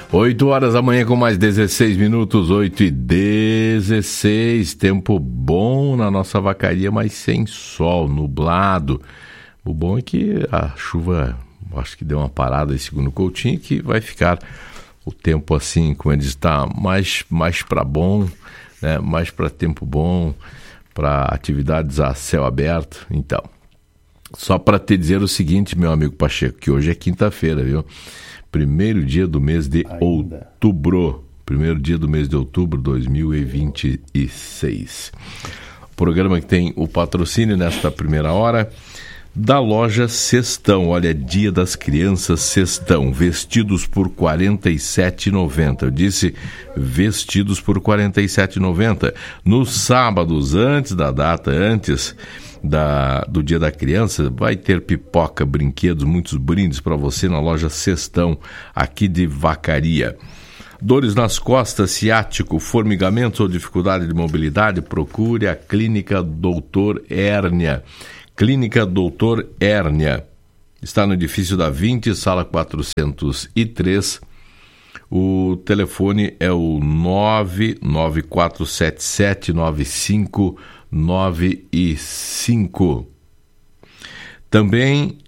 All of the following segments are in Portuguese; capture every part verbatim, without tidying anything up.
oito horas da manhã com mais dezesseis minutos, oito e dezesseis, tempo bom na nossa vacaria, mas sem sol, nublado. O bom é que a chuva, acho que deu uma parada aí, segundo o Coutinho, que vai ficar o tempo assim, como ele está, mais, mais para bom, né? Mais para tempo bom, para atividades a céu aberto. Então, só para te dizer o seguinte, meu amigo Pacheco, que hoje é quinta-feira, viu? Primeiro dia do mês de Ainda. outubro. Primeiro dia do mês de outubro de dois mil e vinte e seis. O programa que tem o patrocínio nesta primeira hora da loja Cestão. Olha, Dia das Crianças Cestão. Vestidos por quarenta e sete reais e noventa centavos. Eu disse vestidos por quarenta e sete reais e noventa centavos. Nos sábados, antes da data, antes... Da, do Dia da Criança, vai ter pipoca, brinquedos, muitos brindes para você na loja Cestão, aqui de Vacaria. Dores nas costas, ciático, formigamentos ou dificuldade de mobilidade, procure a Clínica Doutor Hérnia. Clínica Doutor Hérnia. Está no edifício da vinte, sala quatrocentos e três. O telefone é o nove nove quatro sete sete nove cinco nove e cinco. Também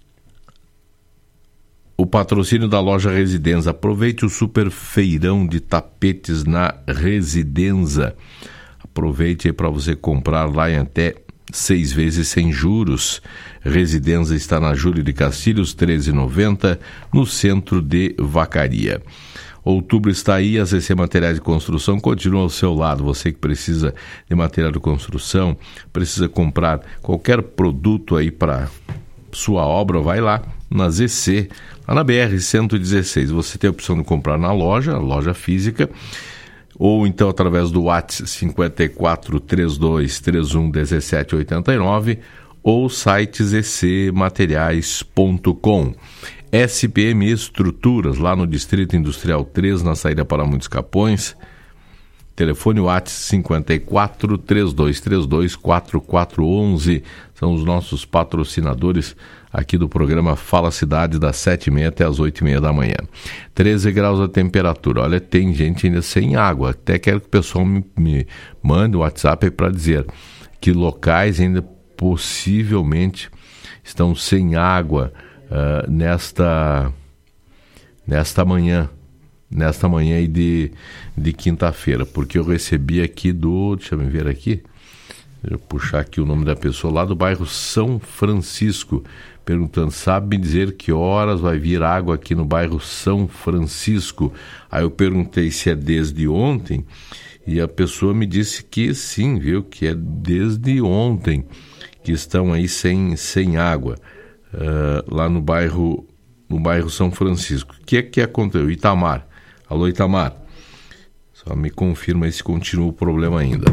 o patrocínio da loja Residenza. Aproveite o super feirão de tapetes na Residenza. Aproveite aí para você comprar lá em até seis vezes sem juros. Residenza está na Júlio de Castilhos, treze e noventa, no centro de Vacaria. Outubro está aí, a C C Materiais de Construção continua ao seu lado. Você que precisa de material de construção, precisa comprar qualquer produto aí para sua obra, vai lá na Z C, lá na B R cento e dezesseis. Você tem a opção de comprar na loja, loja física, ou então através do WhatsApp cinco quatro três dois três um um sete oito nove ou site z c materiais ponto com. S P M Estruturas, lá no Distrito Industrial três, na saída para Muitos Capões. Telefone WhatsApp cinco quatro três dois três dois quatro quatro um um. São os nossos patrocinadores aqui do programa Fala Cidade, das sete e meia até as oito e meia da manhã. treze graus a temperatura. Olha, tem gente ainda sem água. Até quero que o pessoal me, me mande o WhatsApp aí para dizer que locais ainda possivelmente estão sem água. Uh, nesta nesta manhã nesta manhã aí de, de quinta-feira, porque eu recebi aqui do, deixa eu ver aqui, deixa eu puxar aqui o nome da pessoa lá do bairro São Francisco, perguntando, sabe dizer que horas vai vir água aqui no bairro São Francisco? Aí eu perguntei se é desde ontem e a pessoa me disse que sim, viu, que é desde ontem que estão aí sem, sem água. Uh, lá no bairro no bairro São Francisco. O que é que aconteceu? Itamar. Alô, Itamar. Só me confirma aí se continua o problema ainda.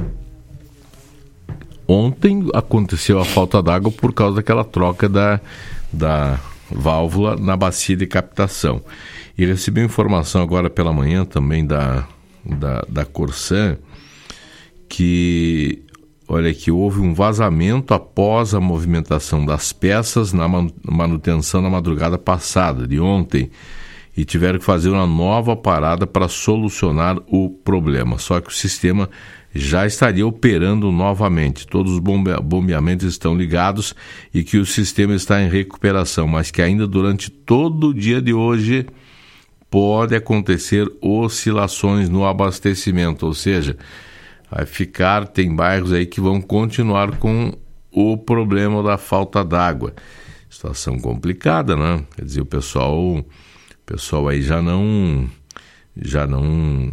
Ontem aconteceu a falta d'água por causa daquela troca da, da válvula na bacia de captação. E recebi informação agora pela manhã também da, da, da Corsan que... Olha que houve um vazamento após a movimentação das peças na manutenção na madrugada passada, de ontem, e tiveram que fazer uma nova parada para solucionar o problema. Só que o sistema já estaria operando novamente. Todos os bombeamentos estão ligados e que o sistema está em recuperação, mas que ainda durante todo o dia de hoje pode acontecer oscilações no abastecimento, ou seja... Vai ficar, tem bairros aí que vão continuar com o problema da falta d'água. Situação complicada, né? Quer dizer, o pessoal, o pessoal aí já não, já não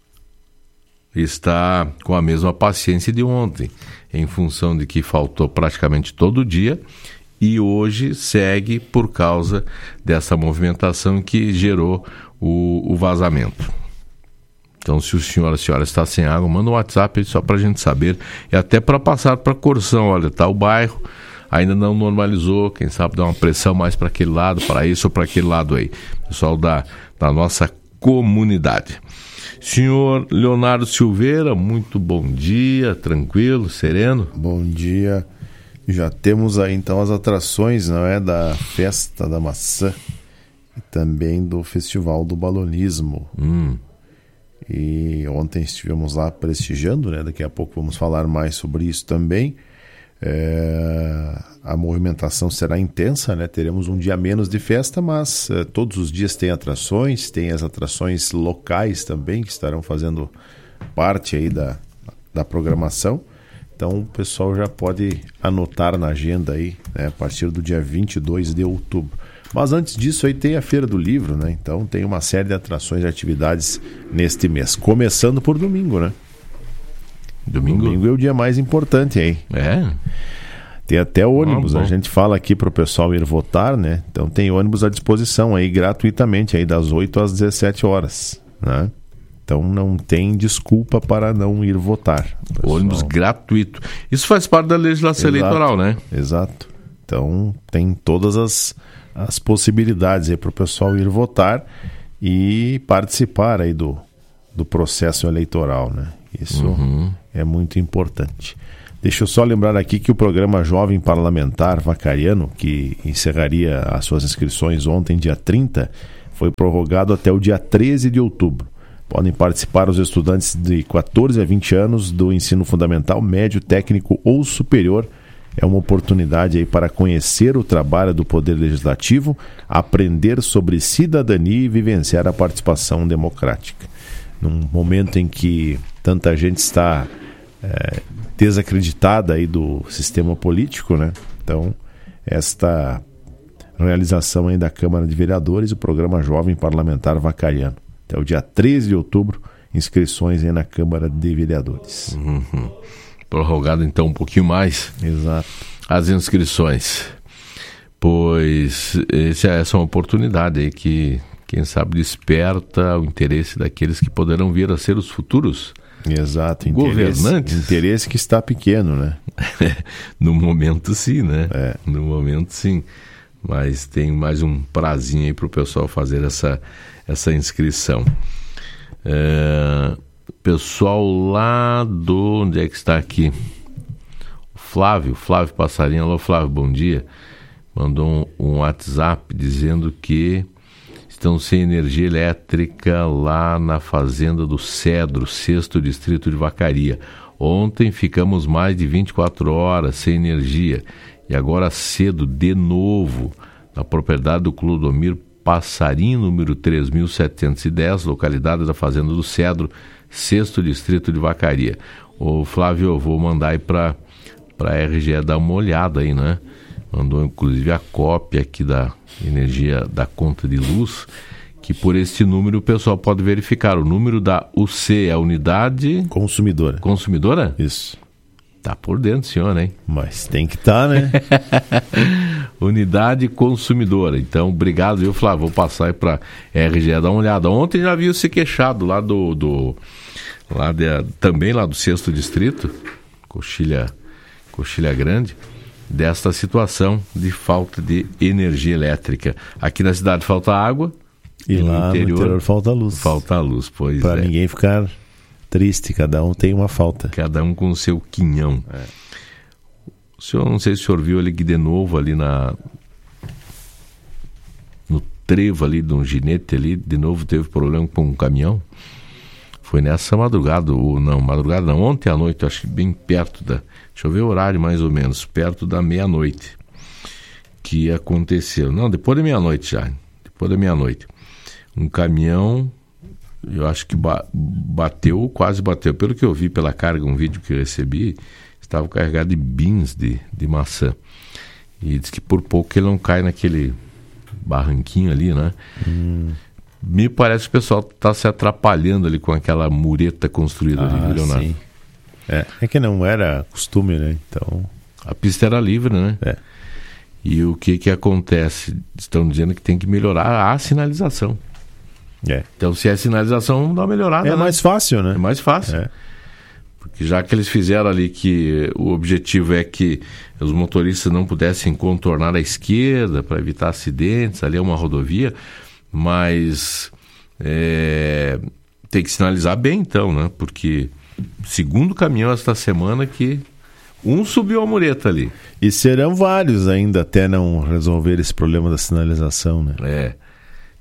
está com a mesma paciência de ontem, em função de que faltou praticamente todo dia e hoje segue por causa dessa movimentação que gerou o, o vazamento. Então, se o senhor, a senhora está sem água, manda um WhatsApp só para a gente saber e até para passar para a Corsan. Olha, tá o bairro, ainda não normalizou, quem sabe dar uma pressão mais para aquele lado, para isso ou para aquele lado aí. Pessoal da, da nossa comunidade. Senhor Leonardo Silveira, muito bom dia, tranquilo, sereno? Bom dia. Já temos aí então as atrações, não é, da Festa da Maçã, e também do Festival do Balonismo. Hum. E ontem estivemos lá prestigiando, né? Daqui a pouco vamos falar mais sobre isso também. É, a movimentação será intensa, né? Teremos um dia menos de festa, mas é, todos os dias tem atrações, tem as atrações locais também que estarão fazendo parte aí da, da programação. Então o pessoal já pode anotar na agenda aí, né? A partir do dia vinte e dois de outubro. Mas antes disso aí tem a Feira do Livro, né? Então tem uma série de atrações e atividades neste mês, começando por domingo, né? Domingo? Domingo é o dia mais importante aí. É? Tem até ônibus, ah, a gente fala aqui para o pessoal ir votar, né? Então tem ônibus à disposição aí gratuitamente, aí das oito às dezessete horas, né? Então não tem desculpa para não ir votar. Pessoal. Ônibus gratuito. Isso faz parte da legislação Exato, eleitoral, né? Exato. Então tem todas as, as possibilidades aí para o pessoal ir votar e participar aí do, do processo eleitoral, né? Isso uhum. é muito importante. Deixa eu só lembrar aqui que o programa Jovem Parlamentar Vacariano, que encerraria as suas inscrições ontem, dia trinta, foi prorrogado até o dia treze de outubro. Podem participar os estudantes de quatorze a vinte anos do ensino fundamental, médio, técnico ou superior. É uma oportunidade aí para conhecer o trabalho do Poder Legislativo, aprender sobre cidadania e vivenciar a participação democrática. Num momento em que tanta gente está é, desacreditada aí do sistema político, né? Então, esta realização aí da Câmara de Vereadores, o programa Jovem Parlamentar Vacariano. Até o dia treze de outubro, inscrições aí na Câmara de Vereadores. Uhum. Prorrogado então um pouquinho mais. Exato. As inscrições. Pois essa é uma oportunidade aí que, quem sabe, desperta o interesse daqueles que poderão vir a ser os futuros Exato, governantes. Interesse, interesse que está pequeno, né? No momento sim, né? É. No momento sim. Mas tem mais um prazinho aí para o pessoal fazer essa, essa inscrição. É, pessoal lá do... Onde é que está aqui? O Flávio, Flávio Passarinho. Alô, Flávio, bom dia. Mandou um, um WhatsApp dizendo que estão sem energia elétrica lá na fazenda do Cedro, sexto distrito de Vacaria. Ontem ficamos mais de vinte e quatro horas sem energia e agora cedo, de novo, na propriedade do Clodomir Passarinho, número três mil setecentos e dez, localidade da fazenda do Cedro, sexto distrito de Vacaria. Ô Flávio, eu vou mandar aí para a R G E dar uma olhada aí, né? Mandou inclusive a cópia aqui da energia da conta de luz, que por este número o pessoal pode verificar. O número da U C é a unidade... Consumidora. Consumidora? Isso. Tá por dentro, senhor, hein? Mas tem que estar, tá, né? Unidade consumidora. Então, obrigado, viu, Flávio? Vou passar aí para R G E dar uma olhada. Ontem já viu se queixado lá do... do lá de, também lá do sexto distrito, Coxilha, Coxilha Grande, desta situação de falta de energia elétrica. Aqui na cidade falta água e, e lá no interior, no interior falta luz. Falta luz, pois pra é. Para ninguém ficar triste, cada um tem uma falta. Cada um com o seu quinhão. É. O senhor, não sei se o senhor viu ali que de novo ali na no trevo ali de um ginete ali, de novo teve problema com um caminhão. Foi nessa madrugada, ou não, madrugada não, ontem à noite, acho que bem perto da, deixa eu ver o horário mais ou menos, perto da meia-noite que aconteceu. Não, depois da meia-noite já, depois da meia-noite. Um caminhão, eu acho que ba- bateu, quase bateu, pelo que eu vi pela carga, um vídeo que eu recebi, estava carregado de bins de, de maçã. E diz que por pouco ele não cai naquele barranquinho ali, né? Hum. Me parece que o pessoal está se atrapalhando ali com aquela mureta construída ah, ali, Leonardo. Sim. É, é que não era costume, né? Então... A pista era livre, né? É. E o que que acontece? Estão dizendo que tem que melhorar a sinalização. É. Então, se é sinalização, vamos dar uma melhorada. É, né? mais fácil, né? É mais fácil. É. Porque já que eles fizeram ali que o objetivo é que os motoristas não pudessem contornar a esquerda para evitar acidentes, ali é uma rodovia, mas é, tem que sinalizar bem então, né? Porque segundo caminhão esta semana que um subiu a mureta ali. E serão vários ainda até não resolver esse problema da sinalização, né? É.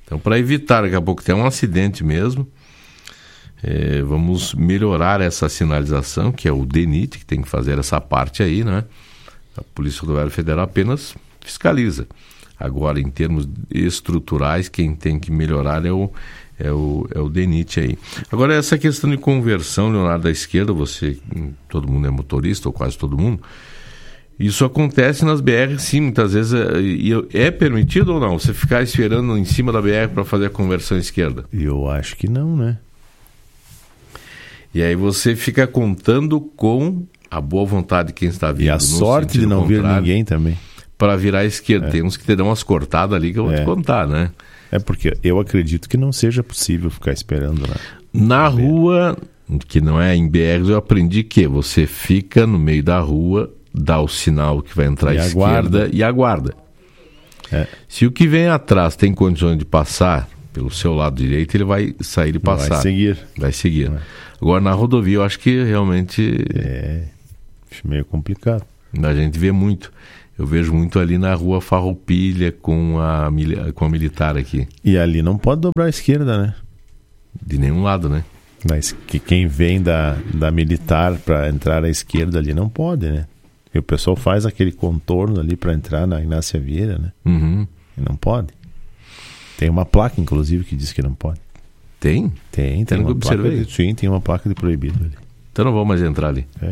Então, para evitar daqui a pouco ter um acidente mesmo, é, vamos melhorar essa sinalização, que é o D N I T, que tem que fazer essa parte aí, né? A Polícia Rodoviária Federal apenas fiscaliza. Agora, em termos estruturais, quem tem que melhorar é o, é o, é o D N I T aí. Agora, essa questão de conversão, Leonardo, da esquerda, você, todo mundo é motorista, ou quase todo mundo, isso acontece nas B R, sim, muitas vezes. É, é permitido ou não? Você ficar esperando em cima da B R para fazer a conversão à esquerda? Eu acho que não, né? E aí você fica contando com a boa vontade de quem está vindo. E a sorte de não vir ninguém também. Para virar à esquerda. É. Tem uns que te dão umas cortadas ali que eu vou é. te contar, né? É porque eu acredito que não seja possível ficar esperando lá. Na rua, que não é em B R, eu aprendi que você fica no meio da rua, dá o sinal que vai entrar à esquerda aguarda. e aguarda. É. Se o que vem atrás tem condições de passar pelo seu lado direito, ele vai sair e passar. Vai seguir. Vai seguir. É. Agora, na rodovia, eu acho que realmente... É, acho meio complicado. A gente vê muito. Eu vejo muito ali na rua Farroupilha com a, com a militar aqui. E ali não pode dobrar à esquerda, né? De nenhum lado, né? Mas que quem vem da, da militar para entrar à esquerda ali não pode, né? E o pessoal faz aquele contorno ali para entrar na Inácia Vieira, né? Uhum. E não pode. Tem uma placa, inclusive, que diz que não pode. Tem? Tem, tem uma placa de, sim, tem uma placa de proibido ali. Então não vou mais entrar ali. É.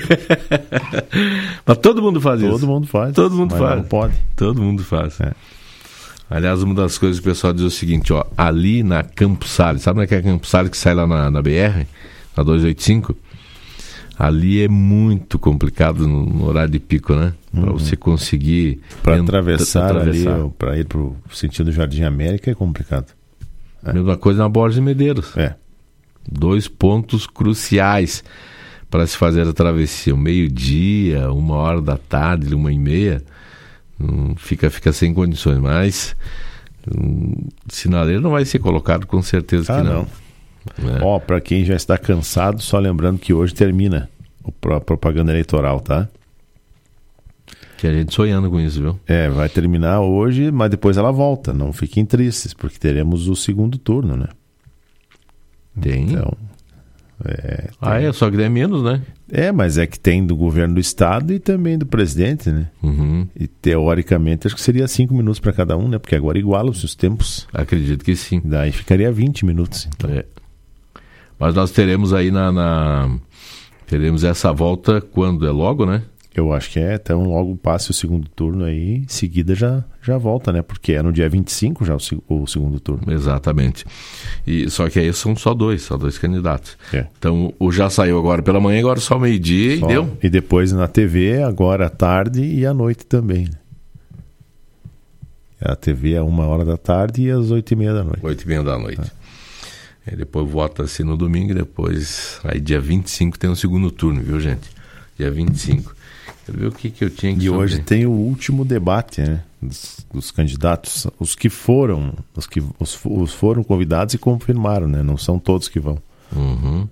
Mas todo mundo faz todo isso. Todo mundo faz. Todo mundo mas faz. Não pode. Todo mundo faz. É. Aliás, uma das coisas que o pessoal diz é o seguinte, ó, ali na Campos Salles, sabe naquela Campos Salles que sai lá na, na B R, na duzentos e oitenta e cinco? Ali é muito complicado no, no horário de pico, né? Para uhum. você conseguir... Para atravessar, atravessar ali, para ir para o sentido Jardim América é complicado. É. Mesma coisa na Borges de Medeiros. É. Dois pontos cruciais para se fazer a travessia. Meio-dia, uma hora da tarde, uma e meia, hum, fica, fica sem condições. Mas hum, sinaleiro não vai ser colocado, com certeza ah, que não. não. É. Ó, para quem já está cansado, só lembrando que hoje termina a propaganda eleitoral, tá? Que a gente sonhando com isso, viu? É, vai terminar hoje, mas depois ela volta. Não fiquem tristes, porque teremos o segundo turno, né? Tem? Então, é, tem... Ah, é? Só que é menos, né? É, mas é que tem do governo do estado e também do presidente, né? Uhum. E teoricamente acho que seria cinco minutos para cada um, né? Porque agora igualam-se os tempos. Acredito que sim. Daí ficaria vinte minutos, então. É. Mas nós teremos aí na, na... Teremos essa volta quando? É logo, né? Eu acho que é, então logo passe o segundo turno aí, em seguida já, já volta, né? Porque é no dia vinte e cinco já o, o segundo turno. Exatamente. E, só que aí são só dois, só dois candidatos. É. Então, o já saiu agora pela manhã, agora só meio-dia e deu. E depois na T V, agora à tarde e à noite também. A T V é uma hora da tarde e às oito e meia da noite. Oito e meia da noite. É. Aí depois vota-se no domingo e depois, aí dia vinte e cinco tem o segundo turno, viu, gente? Dia vinte e cinco. Quero ver o que, que eu tinha que E saber. hoje tem o último debate, né, dos, dos candidatos, os que foram, os que os, os foram convidados e confirmaram, né? Não são todos que vão. Uhum.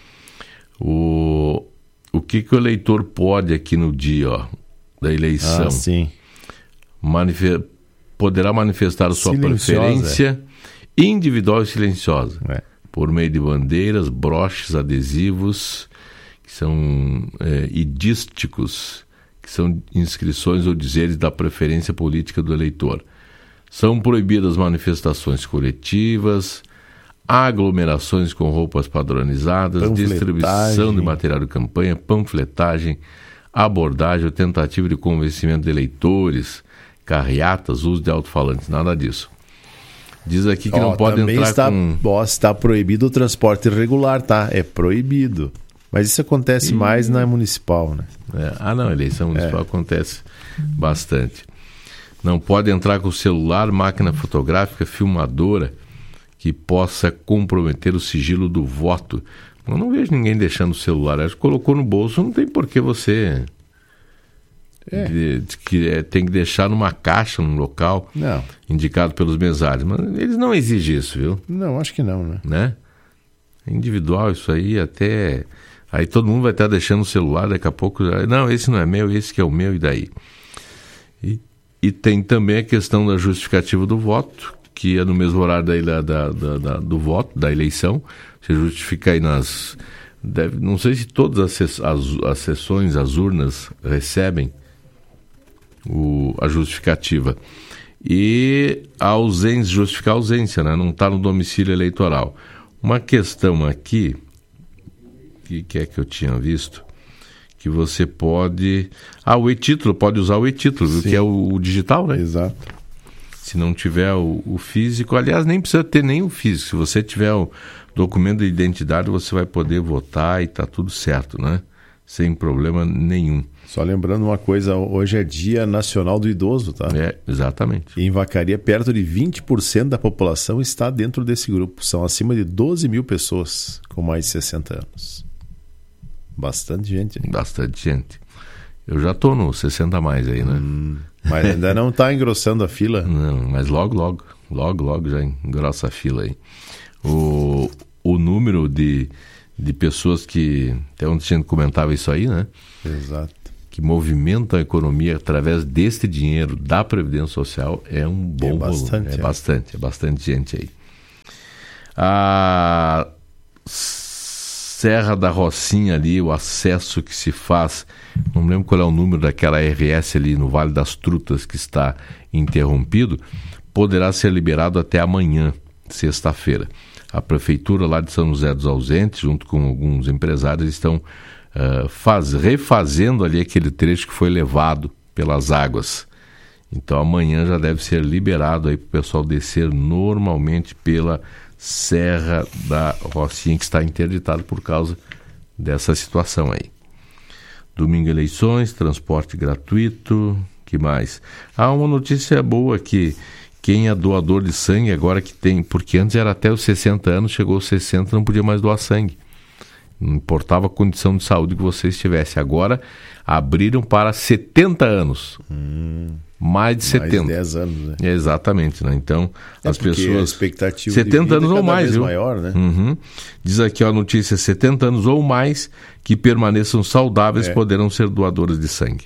O, o que, que o eleitor pode aqui no dia, ó, da eleição? Ah, sim. Manife- poderá manifestar sua Silenciosa, preferência é. individual e silenciosa, é. por meio de bandeiras, broches, adesivos, que são é, idísticos, que são inscrições ou dizeres da preferência política do eleitor. São proibidas manifestações coletivas, aglomerações com roupas padronizadas, distribuição de material de campanha, panfletagem, abordagem ou tentativa de convencimento de eleitores, carreatas, uso de alto-falantes, nada disso. Diz aqui que oh, não pode entrar está, com... Ó, está proibido o transporte irregular, tá? É proibido. Mas isso acontece e... mais na municipal, né? É. Ah, não, a eleição municipal é. acontece bastante. Não pode entrar com celular, máquina fotográfica, filmadora, que possa comprometer o sigilo do voto. Eu não vejo ninguém deixando o celular. Acho que colocou no bolso, não tem por que você... É. De, de, que é, tem que deixar numa caixa, num local não. indicado pelos mesários. Mas eles não exigem isso, viu? Não, acho que não, né? né? É individual isso aí, até... Aí todo mundo vai estar deixando o celular, daqui a pouco... Não, esse não é meu, esse que é o meu, e daí? E, e tem também a questão da justificativa do voto, que é no mesmo horário da, da, da, da, do voto, da eleição. Você justifica aí nas... Deve, não sei se todas as, as, as sessões, as urnas, recebem o, a justificativa. E a ausência, justificar a ausência, né? Não está no domicílio eleitoral. Uma questão aqui, que, que é que eu tinha visto, que você pode... Ah, o e-título, pode usar o e-título, viu? Que é o, o digital, né? Exato. Se não tiver o, o físico, aliás, nem precisa ter nem o físico. Se você tiver o documento de identidade, você vai poder votar e está tudo certo, né? Sem problema nenhum. Só lembrando uma coisa, hoje é Dia Nacional do Idoso, tá? É, exatamente. E em Vacaria, perto de vinte por cento da população está dentro desse grupo. São acima de doze mil pessoas com mais de sessenta anos. Bastante gente. Hein? Bastante gente. Eu já estou no sessenta a mais aí, né? Hum, mas ainda não está engrossando a fila? Não, mas logo, logo, logo, logo já engrossa a fila aí. O, o número de, de pessoas que, até ontem a gente comentava isso aí, né? Exato. Que movimentam a economia através deste dinheiro da Previdência Social é um bom é bastante, volume. É, é bastante, é bastante gente aí. A Serra da Rocinha ali, o acesso que se faz, não me lembro qual é o número daquela R S ali no Vale das Trutas que está interrompido, poderá ser liberado até amanhã, sexta-feira. A Prefeitura lá de São José dos Ausentes, junto com alguns empresários, estão Uh, faz, refazendo ali aquele trecho que foi levado pelas águas. Então amanhã já deve ser liberado aí para o pessoal descer normalmente pela Serra da Rocinha, que está interditado por causa dessa situação aí. Domingo eleições, transporte gratuito, que mais? Ah, uma notícia boa que quem é doador de sangue agora que tem, porque antes era até os sessenta anos, chegou aos sessenta, não podia mais doar sangue. Não importava a condição de saúde que você estivesse. Agora abriram para setenta anos. Hum, mais de setenta. Mais de dez anos, né? É, exatamente, né? Então, é as pessoas... A expectativa setenta de vida anos é ou cada mais, vez viu? Maior, né? Uhum. Diz aqui ó, a notícia: setenta anos ou mais que permaneçam saudáveis é. poderão ser doadores de sangue.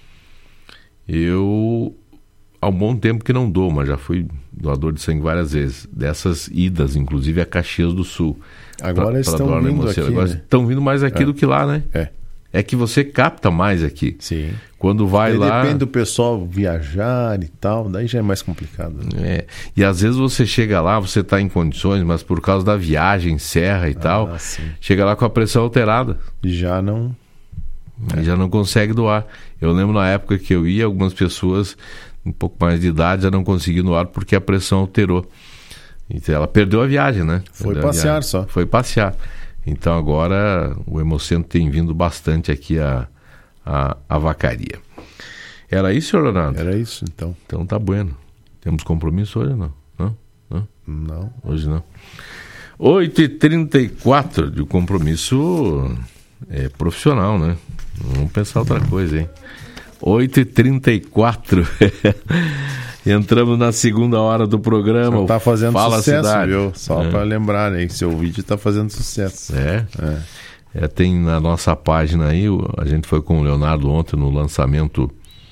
Eu, há um bom tempo que não dou, mas já fui doador de sangue várias vezes. Dessas idas, inclusive a Caxias do Sul. Agora pra, estão pra vindo aqui, Agora né? estão vindo mais aqui é. do que lá, né? É. É que você capta mais aqui. Sim. Quando vai e lá... Depende do pessoal viajar e tal, daí já é mais complicado. Né? É. E às vezes você chega lá, você está em condições, mas por causa da viagem, serra e ah, tal, sim. chega lá com a pressão alterada. Já não... E é. já não consegue doar. Eu lembro na época que eu ia, algumas pessoas um pouco mais de idade já não conseguiam doar porque a pressão alterou. Então ela perdeu a viagem, né? Foi perdeu passear só. Foi passear. Então agora o Hemocentro tem vindo bastante aqui a, a, a Vacaria. Era isso, senhor Leonardo? Era isso, então. Então tá bueno. Temos compromisso hoje ou não? Não? Não? Não. Hoje não. oito e trinta e quatro de compromisso é, profissional, né? Vamos pensar outra coisa, hein? oito e trinta e quatro. Entramos na segunda hora do programa. Está fazendo Fala sucesso, Cidade. Viu? Só é. para lembrar, né? Seu vídeo está fazendo sucesso. É? É. é? Tem na nossa página aí, a gente foi com o Leonardo ontem no lançamento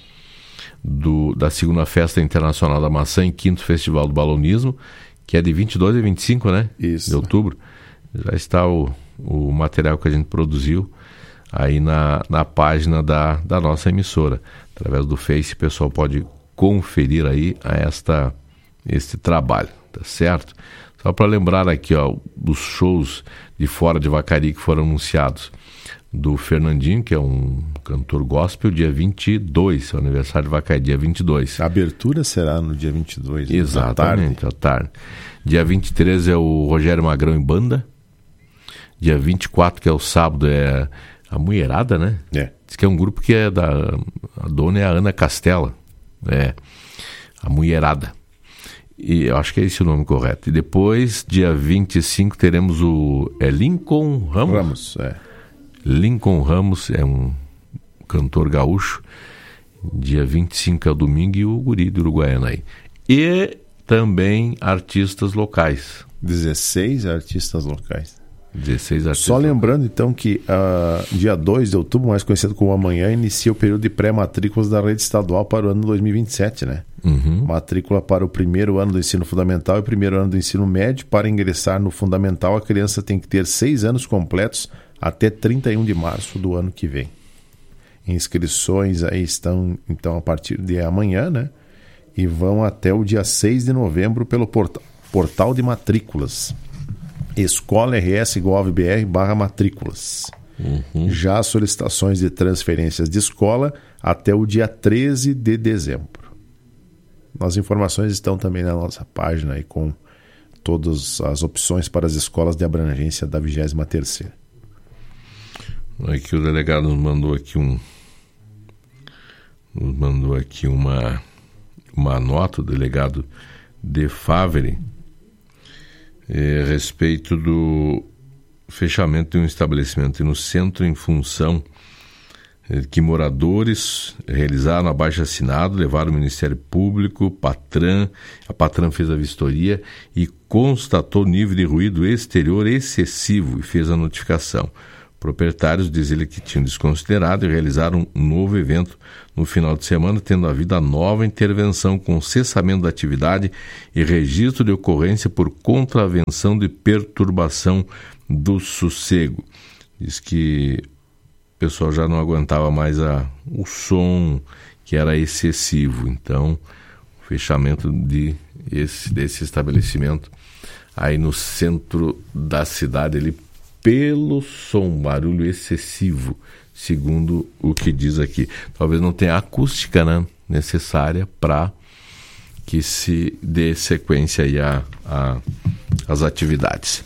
do, da segunda Festa Internacional da Maçã e quinto Festival do Balonismo, que é de vinte e dois a vinte e cinco, né? Isso. De outubro. Já está o, o material que a gente produziu aí na, na página da, da nossa emissora. Através do Face, o pessoal pode conferir aí a esta, este trabalho, tá certo? Só para lembrar aqui, ó, dos shows de fora de Vacaria que foram anunciados. Do Fernandinho, que é um cantor gospel, dia vinte e dois, é o aniversário de Vacaria, dia vinte e dois. A abertura será no dia vinte e dois, exatamente, à tarde. Dia vinte e três é o Rogério Magrão em banda. Dia vinte e quatro, que é o sábado, é a Mulherada, né? É. Diz que é um grupo que é da... A dona é a Ana Castela. É, a Mulherada. E eu acho que é esse o nome correto. E depois, dia vinte e cinco, teremos o... É Lincoln Ramos? Ramos, é. Lincoln Ramos é um cantor gaúcho. Dia vinte e cinco é o domingo e o guri do Uruguaiana aí. E também artistas locais. dezesseis artistas locais. dezesseis artistas. Só lembrando, então, que uh, dia dois de outubro, mais conhecido como amanhã, inicia o período de pré-matrículas da rede estadual para o ano dois mil e vinte e sete, né? Uhum. Matrícula para o primeiro ano do ensino fundamental e primeiro ano do ensino médio. Para ingressar no fundamental, a criança tem que ter seis anos completos até trinta e um de março do ano que vem. Inscrições aí estão, então, a partir de amanhã, né? E vão até o dia seis de novembro pelo portal, portal de matrículas. escola r s ponto gov ponto b r barra matrículas. Uhum. Já as solicitações de transferências de escola até o dia treze de dezembro. As informações estão também na nossa página aí com todas as opções para as escolas de abrangência da vigésima terceira. Aqui o delegado nos mandou aqui um nos mandou aqui uma uma nota, o delegado de Favre, a respeito do fechamento de um estabelecimento no centro em função que moradores realizaram abaixo-assinado, levaram ao Ministério Público, Patran, a Patran fez a vistoria e constatou nível de ruído exterior excessivo e fez a notificação. Proprietários dizem ele que tinham desconsiderado e realizaram um novo evento no final de semana, tendo havido a nova intervenção com cessamento da atividade e registro de ocorrência por contravenção de perturbação do sossego. Diz que o pessoal já não aguentava mais a, o som, que era excessivo. Então, o fechamento de esse, desse estabelecimento aí no centro da cidade, ele pelo som, barulho excessivo, segundo o que diz aqui. Talvez não tenha a acústica, né, necessária para que se dê sequência aí a, a, às atividades.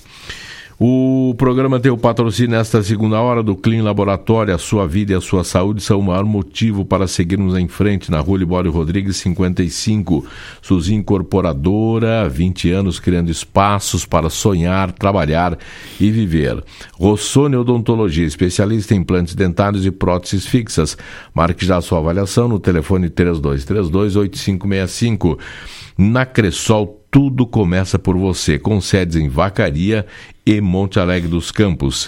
O programa tem o patrocínio nesta segunda hora do Clean Laboratório. A sua vida e a sua saúde são o maior motivo para seguirmos em frente. Na Rua Libório Rodrigues, cinquenta e cinco. Suzy Incorporadora, vinte anos criando espaços para sonhar, trabalhar e viver. Rossoni Odontologia, especialista em implantes dentários e próteses fixas. Marque já a sua avaliação no telefone três dois três dois, oito cinco seis cinco. Na Cressol, tudo começa por você, com sedes em Vacaria e Monte Alegre dos Campos.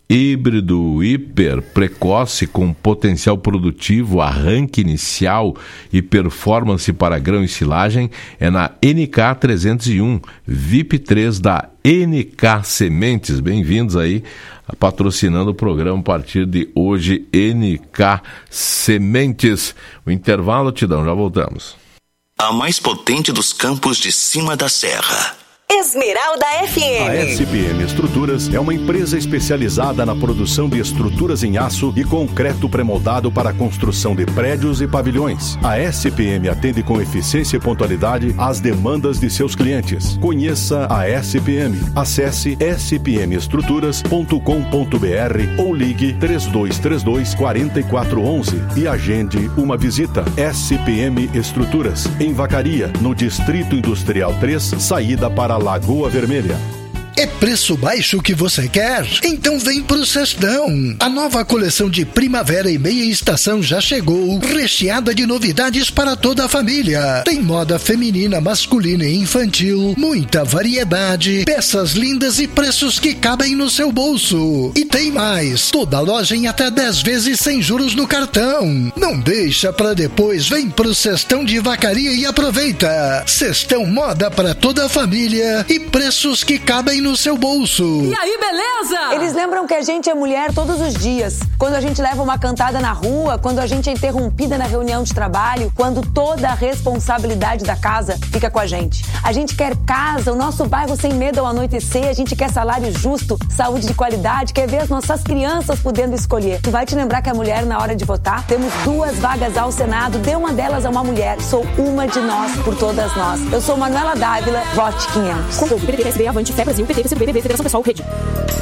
Híbrido hiper precoce com potencial produtivo, arranque inicial e performance para grão e silagem é na N K trezentos e um, V I P três da N K Sementes. Bem-vindos aí, patrocinando o programa a partir de hoje, N K Sementes. O intervalo, Tidão, já voltamos. A mais potente dos campos de cima da serra. Esmeralda F M. A S P M Estruturas é uma empresa especializada na produção de estruturas em aço e concreto pré-moldado para a construção de prédios e pavilhões. A S P M atende com eficiência e pontualidade às demandas de seus clientes. Conheça a S P M. Acesse s p m estruturas ponto com ponto b r ou ligue três dois três dois, quatro quatro um um e agende uma visita. S P M Estruturas, em Vacaria, no Distrito Industrial três, saída para Lagoa Vermelha. É preço baixo que você quer? Então vem pro Sextão. A nova coleção de primavera e meia estação já chegou, recheada de novidades para toda a família. Tem moda feminina, masculina e infantil, muita variedade, peças lindas e preços que cabem no seu bolso. E tem mais, toda loja em até dez vezes sem juros no cartão. Não deixa pra depois, vem pro Sextão de Vacaria e aproveita. Sextão moda para toda a família e preços que cabem no seu bolso. E aí, beleza? Eles lembram que a gente é mulher todos os dias. Quando a gente leva uma cantada na rua, quando a gente é interrompida na reunião de trabalho, quando toda a responsabilidade da casa fica com a gente. A gente quer casa, o nosso bairro sem medo ao anoitecer, a gente quer salário justo, saúde de qualidade, quer ver as nossas crianças podendo escolher. Tu vai te lembrar que a mulher, na hora de votar, temos duas vagas ao Senado, dê uma delas a uma mulher. Sou uma de nós, por todas nós. Eu sou Manuela Dávila, vote quinhentos. Contou P D P, P S B, Avante, Fé Brasil, P T, P C B B, Federação Pessoal, Rede.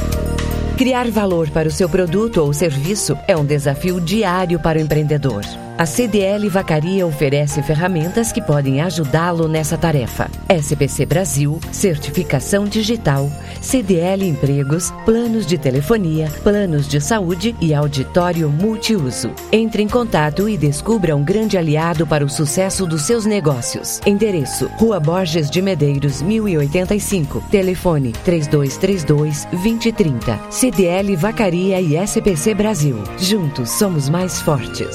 Criar valor para o seu produto ou serviço é um desafio diário para o empreendedor. A C D L Vacaria oferece ferramentas que podem ajudá-lo nessa tarefa. S B C Brasil, certificação digital, C D L Empregos, planos de telefonia, planos de saúde e auditório multiuso. Entre em contato e descubra um grande aliado para o sucesso dos seus negócios. Endereço: Rua Borges de Medeiros, mil e oitenta e cinco. Telefone três dois três dois, dois zero três zero. C D L Vacaria e S B C Brasil. Juntos somos mais fortes.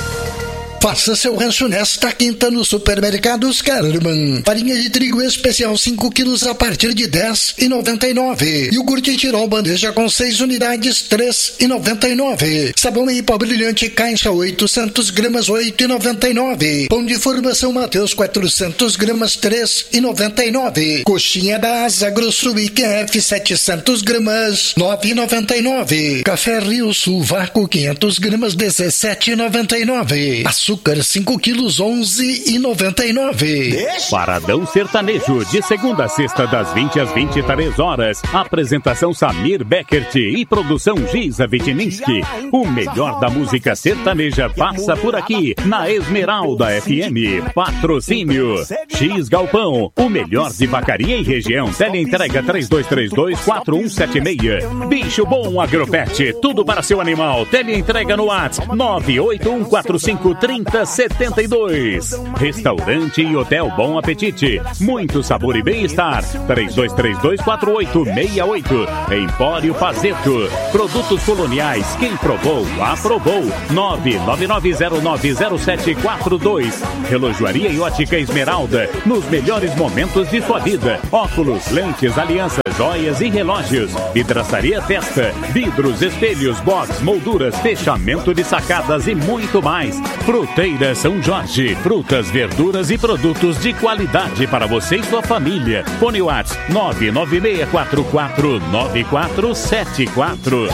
Faça seu rancho nesta quinta no Supermercados Carman. Farinha de trigo especial cinco quilos a partir de dez reais e noventa e nove centavos. Iogurte Tirol bandeja com seis unidades, três reais e noventa e nove centavos. Sabão em pó brilhante caixa oitocentas gramas, oito reais e noventa e nove centavos. Pão de formação Mateus quatrocentas gramas, três reais e noventa e nove centavos. Coxinha da Asa Grosso I Q F setecentas gramas, nove reais e noventa e nove centavos. Café Rio Sul Vácuo quinhentas gramas, dezessete reais e noventa e nove centavos. Açúcar cinco quilos, onze reais e noventa e nove centavos. Paradão Sertanejo, de segunda a sexta, das vinte às vinte e três horas. Apresentação Samir Beckert e produção Giza Vitininski. O melhor da música sertaneja passa por aqui, na Esmeralda F M. Patrocínio X Galpão, o melhor de vacaria em região. Teleentrega três dois três dois, quatro um sete seis. Bicho Bom Agropet, tudo para seu animal. Teleentrega no WhatsApp nove oito um quatro cinco, três zero sete dois. Restaurante e Hotel Bom Apetite, muito sabor e bem-estar. Três dois três dois, quatro oito seis oito. Empório Fazeto, produtos coloniais, quem provou, aprovou. nove nove nove zero nove zero sete quatro dois. Relojoaria e Ótica Esmeralda, nos melhores momentos de sua vida. Óculos, lentes, alianças, joias e relógios. Vidraçaria Testa, vidros, espelhos, box, molduras, fechamento de sacadas e muito mais. Fruteira São Jorge, frutas, verduras e produtos de qualidade para você e sua família. Fone WhatsApp nove nove seis quatro quatro nove quatro sete quatro.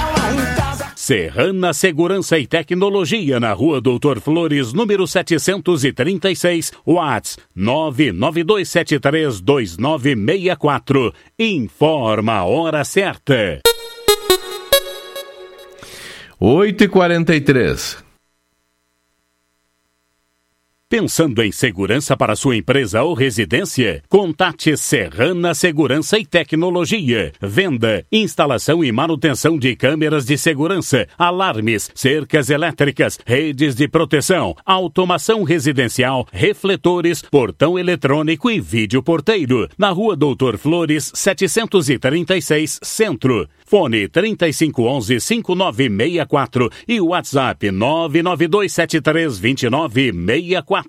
Serrana Segurança e Tecnologia, na Rua Doutor Flores, número setecentos e trinta e seis, WhatsApp nove nove dois sete três dois nove seis quatro. Informa a hora certa. oito e quarenta e três. Pensando em segurança para sua empresa ou residência? Contate Serrana Segurança e Tecnologia. Venda, instalação e manutenção de câmeras de segurança, alarmes, cercas elétricas, redes de proteção, automação residencial, refletores, portão eletrônico e vídeo porteiro. Na Rua Doutor Flores, setecentos e trinta e seis, Centro. Fone trinta e cinco onze, cinco nove seis quatro e WhatsApp nove nove dois sete três dois nove seis quatro.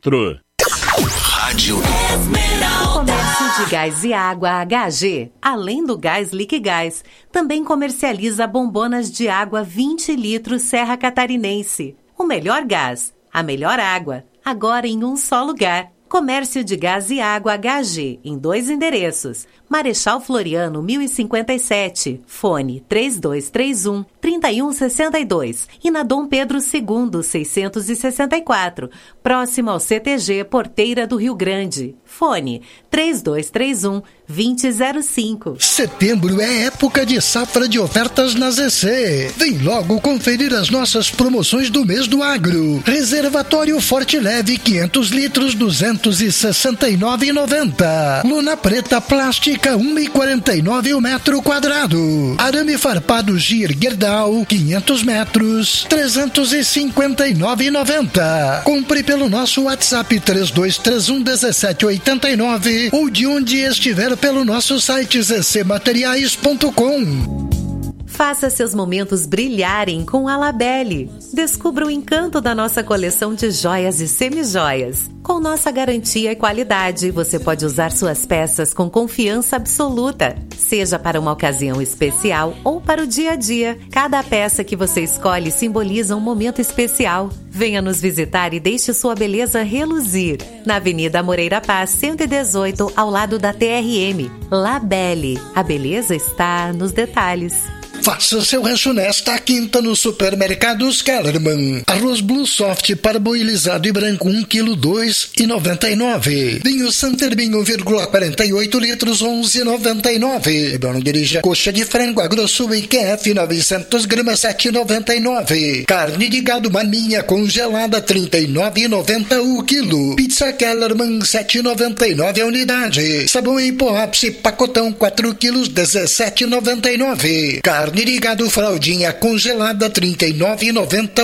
Rádio Comércio de Gás e Água H G, além do gás Liquigás, também comercializa bombonas de água vinte litros Serra Catarinense. O melhor gás, a melhor água, agora em um só lugar. Comércio de Gás e Água H G, em dois endereços. Marechal Floriano, mil e cinquenta e sete, fone três dois três um, três um seis dois. E na Dom Pedro segundo, seiscentos e sessenta e quatro, próximo ao C T G Porteira do Rio Grande. Fone três dois três um, dois zero zero cinco. Setembro é época de safra de ofertas na Z C. Vem logo conferir as nossas promoções do mês do agro. Reservatório Forte Leve quinhentos litros, duzentos e sessenta e nove reais e noventa centavos. Lona preta plástica um real e quarenta e nove centavos o metro quadrado. Arame farpado Gir Gerdau quinhentos metros, trezentos e cinquenta e nove reais e noventa centavos. Compre pelo nosso WhatsApp três dois três um, um sete oito nove ou de onde estiver pelo nosso site z c materiais ponto com. Faça seus momentos brilharem com a Labelle. Descubra o encanto da nossa coleção de joias e semijoias. Com nossa garantia e qualidade, você pode usar suas peças com confiança absoluta. Seja para uma ocasião especial ou para o dia a dia, cada peça que você escolhe simboliza um momento especial. Venha nos visitar e deixe sua beleza reluzir. Na Avenida Moreira Paz, cento e dezoito, ao lado da T R M. Labelle. A beleza está nos detalhes. Faça seu rancho nesta quinta no Supermercados Kellerman. Arroz Blue Soft parboilizado e branco um quilo dois e noventa e nove. Vinho Santermin um vírgula quarenta e oito litros onze e noventa e nove. Não dirija. Coxa de frango Agrosul e Q F novecentos gramas sete e noventa e nove. Carne de gado maminha congelada trinta e nove e noventa o quilo. Pizza Kellerman sete e noventa e nove a unidade. Sabão em pó ápice pacotão quatro quilos dezessete e noventa e nove. Carne de gado fraldinha congelada trinta e nove e noventa